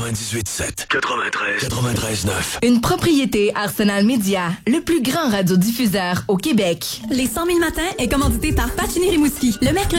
98.7. 93.9. Une propriété Arsenal Média, le plus grand radiodiffuseur au Québec. Les 100 000 matins est commandité par Patinir Rimouski. Le mercredi